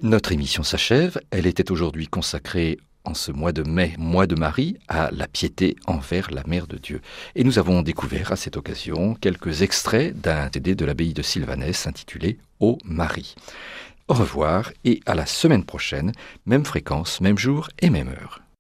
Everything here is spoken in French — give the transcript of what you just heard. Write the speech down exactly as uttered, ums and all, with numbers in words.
Notre émission s'achève. Elle était aujourd'hui consacrée en ce mois de mai, mois de Marie, à la piété envers la Mère de Dieu. Et nous avons découvert à cette occasion quelques extraits d'un C D de l'abbaye de Sylvanès intitulé « Ô Marie ». Au revoir et à la semaine prochaine, même fréquence, même jour et même heure.